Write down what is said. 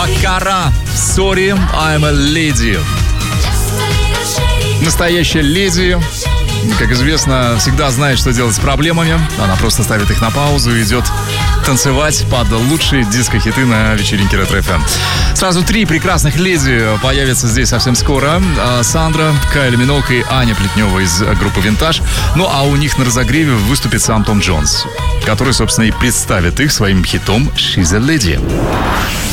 Баккара, Sorry, I'm a Lady. Настоящая леди, как известно, всегда знает, что делать с проблемами. Она просто ставит их на паузу и идет танцевать под лучшие диско-хиты на вечеринке Ретро FM. Сразу 3 прекрасных леди появятся здесь совсем скоро. Сандра, Кайли Миноуг и Аня Плетнева из группы «Винтаж». Ну, а у них на разогреве выступит сам Том Джонс, который, собственно, и представит их своим хитом «She's a Lady».